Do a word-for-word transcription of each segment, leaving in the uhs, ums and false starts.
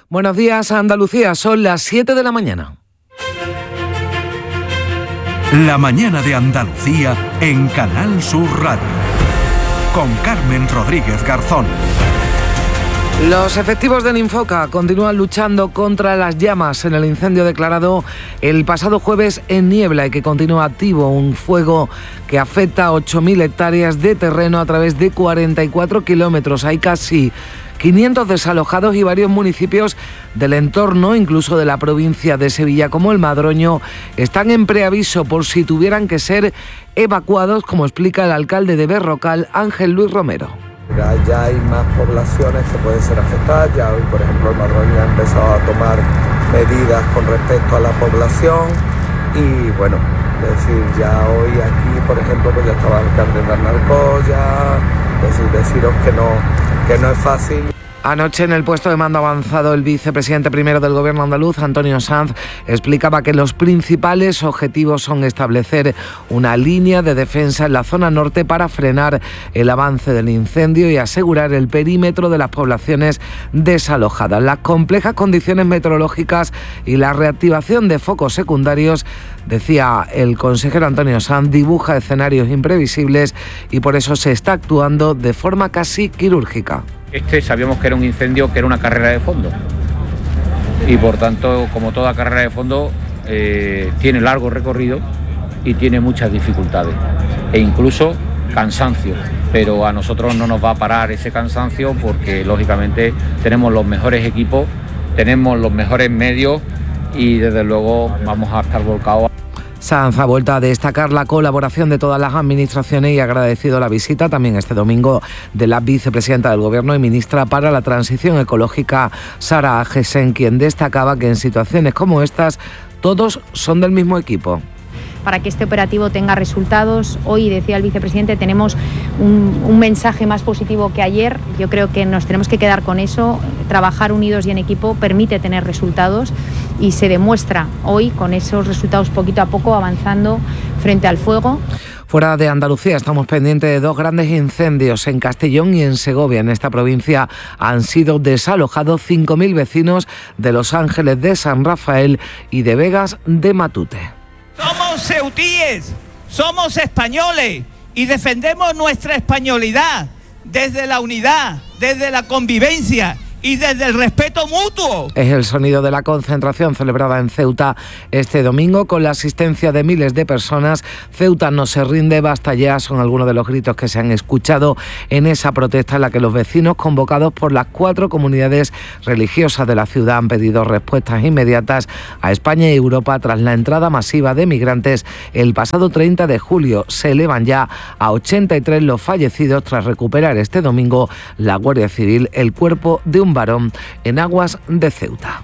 Buenos días, Andalucía. Son las siete de la mañana. La mañana de Andalucía en Canal Sur Radio. Con Carmen Rodríguez Garzón. Los efectivos del Infoca continúan luchando contra las llamas en el incendio declarado el pasado jueves en Niebla y que continúa activo, un fuego que afecta a ocho mil hectáreas de terreno a través de cuarenta y cuatro kilómetros. Hay casi quinientos desalojados y varios municipios del entorno, incluso de la provincia de Sevilla como el Madroño, están en preaviso por si tuvieran que ser evacuados, como explica el alcalde de Berrocal, Ángel Luis Romero. Ya, ya hay más poblaciones que pueden ser afectadas, ya hoy por ejemplo el Madroño ha empezado a tomar medidas con respecto a la población y bueno, es decir, ya hoy aquí por ejemplo pues ya estaba el alcalde de Alnarcoya, es decir, deciros que no, que no es fácil. Anoche en el puesto de mando avanzado el vicepresidente primero del Gobierno andaluz, Antonio Sanz, explicaba que los principales objetivos son establecer una línea de defensa en la zona norte para frenar el avance del incendio y asegurar el perímetro de las poblaciones desalojadas. Las complejas condiciones meteorológicas y la reactivación de focos secundarios, decía el consejero Antonio Sanz, dibuja escenarios imprevisibles y por eso se está actuando de forma casi quirúrgica. Este sabíamos que era un incendio, que era una carrera de fondo y por tanto, como toda carrera de fondo, eh, tiene largo recorrido y tiene muchas dificultades e incluso cansancio, pero a nosotros no nos va a parar ese cansancio porque lógicamente tenemos los mejores equipos, tenemos los mejores medios y desde luego vamos a estar volcados. Sanz ha vuelto a destacar la colaboración de todas las administraciones y ha agradecido la visita también este domingo de la vicepresidenta del Gobierno y ministra para la Transición Ecológica, Sara Agesen, quien destacaba que en situaciones como estas todos son del mismo equipo. Para que este operativo tenga resultados, hoy, decía el vicepresidente, tenemos un, un mensaje más positivo que ayer. Yo creo que nos tenemos que quedar con eso. Trabajar unidos y en equipo permite tener resultados y se demuestra hoy con esos resultados poquito a poco avanzando frente al fuego. Fuera de Andalucía estamos pendientes de dos grandes incendios en Castellón y en Segovia. En esta provincia han sido desalojados cinco mil vecinos de Los Ángeles de San Rafael y de Vegas de Matute. Somos ceutíes, somos españoles y defendemos nuestra españolidad desde la unidad, desde la convivencia y desde el respeto mutuo. Es el sonido de la concentración celebrada en Ceuta este domingo con la asistencia de miles de personas. Ceuta no se rinde, basta ya, son algunos de los gritos que se han escuchado en esa protesta en la que los vecinos convocados por las cuatro comunidades religiosas de la ciudad han pedido respuestas inmediatas a España y Europa tras la entrada masiva de migrantes el pasado treinta de julio. Se elevan ya a ochenta y tres los fallecidos tras recuperar este domingo la Guardia Civil el cuerpo de un varón en aguas de Ceuta.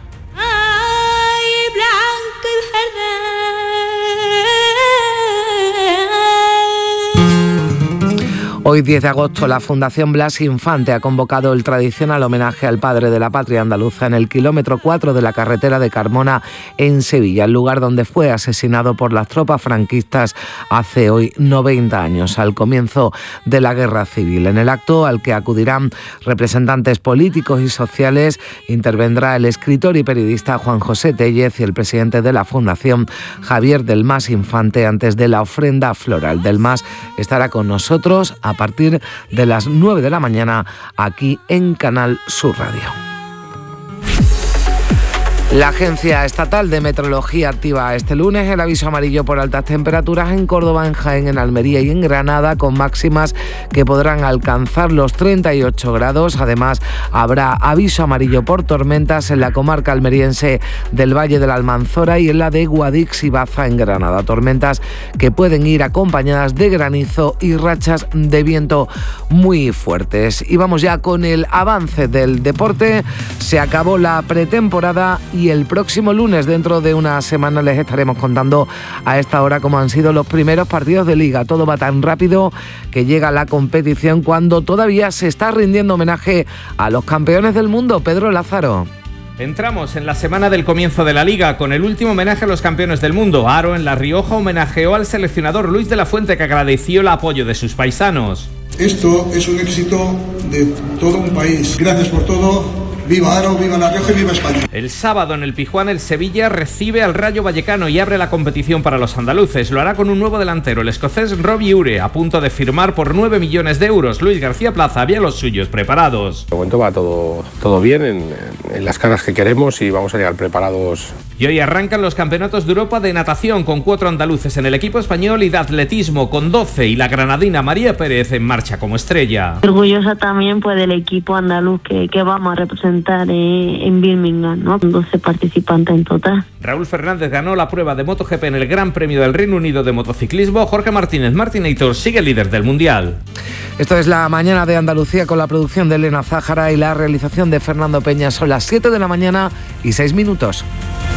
Hoy, diez de agosto, la Fundación Blas Infante ha convocado el tradicional homenaje al padre de la patria andaluza en el kilómetro cuatro de la carretera de Carmona en Sevilla, el lugar donde fue asesinado por las tropas franquistas hace hoy noventa años, al comienzo de la Guerra Civil. En el acto, al que acudirán representantes políticos y sociales, intervendrá el escritor y periodista Juan José Tellez y el presidente de la Fundación, Javier del Mas Infante, antes de la ofrenda floral. Del Mas estará con nosotros a A partir de las nueve de la mañana aquí en Canal Sur Radio. La Agencia Estatal de Meteorología activa este lunes el aviso amarillo por altas temperaturas en Córdoba, en Jaén, en Almería y en Granada, con máximas que podrán alcanzar los treinta y ocho grados. Además, habrá aviso amarillo por tormentas en la comarca almeriense del Valle de la Almanzora y en la de Guadix y Baza, en Granada. Tormentas que pueden ir acompañadas de granizo y rachas de viento muy fuertes. Y vamos ya con el avance del deporte. Se acabó la pretemporada y el próximo lunes, dentro de una semana, les estaremos contando a esta hora cómo han sido los primeros partidos de Liga. Todo va tan rápido que llega la competición cuando todavía se está rindiendo homenaje a los campeones del mundo. Pedro Lázaro. Entramos en la semana del comienzo de la Liga con el último homenaje a los campeones del mundo. Aro, en La Rioja, homenajeó al seleccionador Luis de la Fuente, que agradeció el apoyo de sus paisanos. Esto es un éxito de todo un país. Gracias por todo. Viva Aro, viva La Rioja y viva España. El sábado en el Pizjuán el Sevilla recibe al Rayo Vallecano y abre la competición para los andaluces. Lo hará con un nuevo delantero, el escocés Robbie Ure, a punto de firmar por nueve millones de euros. Luis García Plaza había los suyos preparados. De momento va todo, todo bien en, en las caras que queremos y vamos a llegar preparados. Y hoy arrancan los campeonatos de Europa de natación con cuatro andaluces en el equipo español y de atletismo con doce y la granadina María Pérez en marcha como estrella. Orgullosa también pues del equipo andaluz que, que vamos a representar en, en Birmingham, ¿no? doce participantes en total. Raúl Fernández ganó la prueba de MotoGP en el Gran Premio del Reino Unido de motociclismo. Jorge Martínez Martinator sigue líder del Mundial. Esto es La Mañana de Andalucía con la producción de Elena Zájara y la realización de Fernando Peña. Son las siete de la mañana y seis minutos.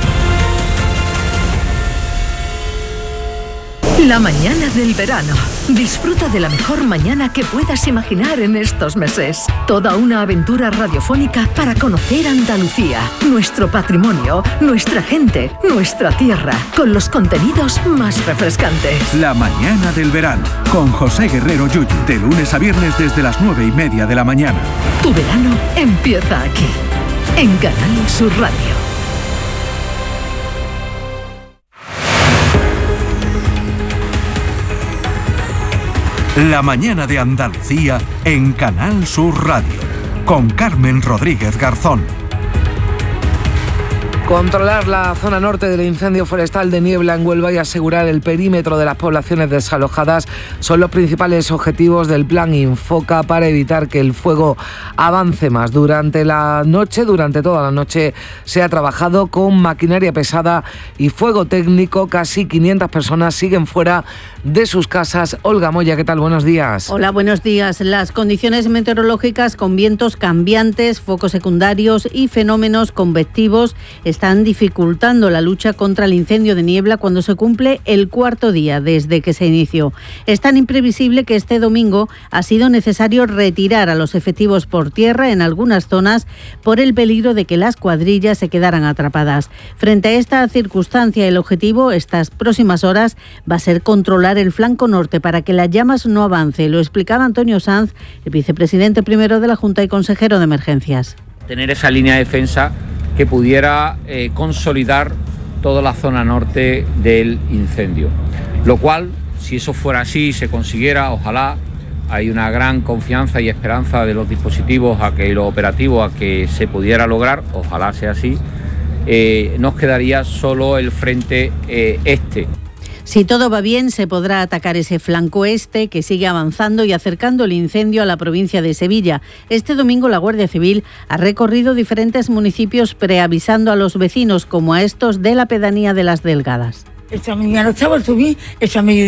La mañana del verano. Disfruta de la mejor mañana que puedas imaginar en estos meses. Toda una aventura radiofónica para conocer Andalucía, nuestro patrimonio, nuestra gente, nuestra tierra, con los contenidos más refrescantes. La mañana del verano, con José Guerrero Yuyu, de lunes a viernes desde las nueve y media de la mañana. Tu verano empieza aquí, en Canal Sur Radio. La mañana de Andalucía en Canal Sur Radio, con Carmen Rodríguez Garzón. Controlar la zona norte del incendio forestal de Niebla en Huelva y asegurar el perímetro de las poblaciones desalojadas son los principales objetivos del plan Infoca para evitar que el fuego avance más. Durante la noche, durante toda la noche, se ha trabajado con maquinaria pesada y fuego técnico. Casi quinientas personas siguen fuera de sus casas. Olga Moya, ¿qué tal? Buenos días. Hola, buenos días. Las condiciones meteorológicas con vientos cambiantes, focos secundarios y fenómenos convectivos están dificultando la lucha contra el incendio de Niebla cuando se cumple el cuarto día desde que se inició. Es tan imprevisible que este domingo ha sido necesario retirar a los efectivos por tierra en algunas zonas por el peligro de que las cuadrillas se quedaran atrapadas. Frente a esta circunstancia, el objetivo estas próximas horas va a ser controlar el flanco norte para que las llamas no avance. Lo explicaba Antonio Sanz, el vicepresidente primero de la Junta y consejero de Emergencias. Tener esa línea de defensa que pudiera eh, consolidar toda la zona norte del incendio. Lo cual, si eso fuera así, se consiguiera, ojalá, hay una gran confianza y esperanza de los dispositivos a que los operativos a que se pudiera lograr, ojalá sea así, eh, nos quedaría solo el frente eh, este. Si todo va bien, se podrá atacar ese flanco este que sigue avanzando y acercando el incendio a la provincia de Sevilla. Este domingo la Guardia Civil ha recorrido diferentes municipios preavisando a los vecinos, como a estos de la pedanía de Las Delgadas. Esta mañana estaba a subir, esta mediodía